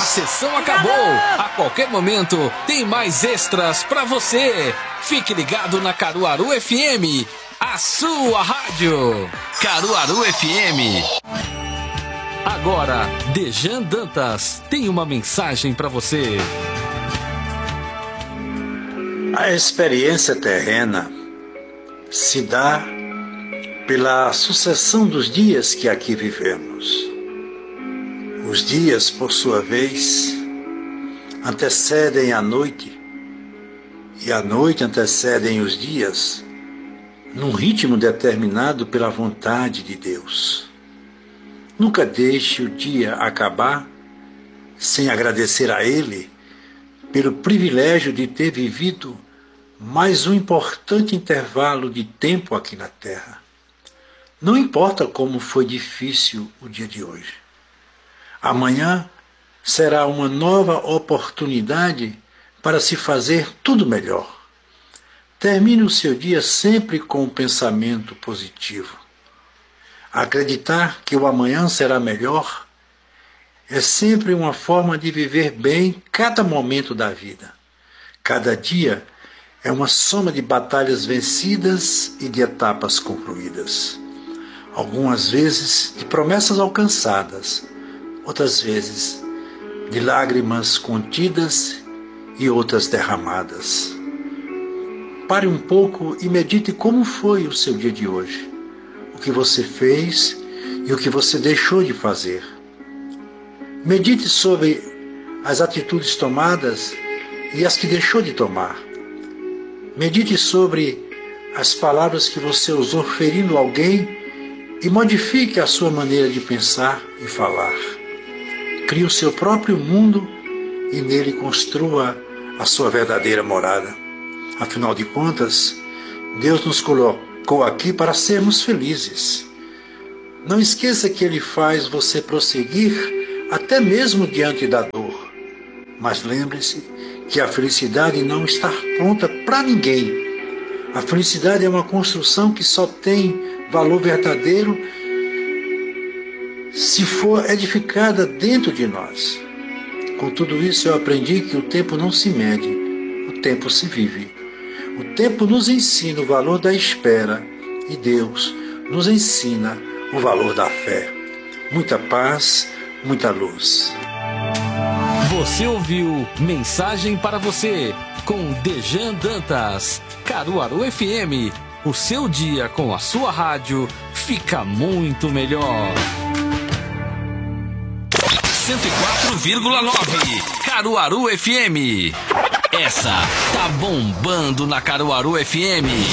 sessão acabou. A qualquer momento tem mais extras pra você. Fique ligado na Caruaru FM, a sua rádio. Caruaru FM. Agora, Dejan Dantas tem uma mensagem pra você. A experiência terrena se dá pela sucessão dos dias que aqui vivemos. Os dias, por sua vez, antecedem a noite, e a noite antecedem os dias, num ritmo determinado pela vontade de Deus. Nunca deixe o dia acabar sem agradecer a Ele pelo privilégio de ter vivido mais um importante intervalo de tempo aqui na Terra. Não importa como foi difícil o dia de hoje. Amanhã será uma nova oportunidade para se fazer tudo melhor. Termine o seu dia sempre com um pensamento positivo. Acreditar que o amanhã será melhor é sempre uma forma de viver bem cada momento da vida. Cada dia é uma soma de batalhas vencidas e de etapas concluídas. Algumas vezes de promessas alcançadas, outras vezes de lágrimas contidas e outras derramadas. Pare um pouco e medite como foi o seu dia de hoje, o que você fez e o que você deixou de fazer. Medite sobre as atitudes tomadas e as que deixou de tomar. Medite sobre as palavras que você usou ferindo alguém e modifique a sua maneira de pensar e falar. Crie o seu próprio mundo e nele construa a sua verdadeira morada. Afinal de contas, Deus nos colocou aqui para sermos felizes. Não esqueça que Ele faz você prosseguir até mesmo diante da dor. Mas lembre-se que a felicidade não está pronta para ninguém. A felicidade é uma construção que só tem valor verdadeiro se for edificada dentro de nós. Com tudo isso eu aprendi que o tempo não se mede, o tempo se vive. O tempo nos ensina o valor da espera e Deus nos ensina o valor da fé. Muita paz, muita luz. Você ouviu Mensagem para Você com Dejan Dantas. Caruaru FM, o seu dia com a sua rádio fica muito melhor. 104,9 Caruaru FM. Essa tá bombando na Caruaru FM.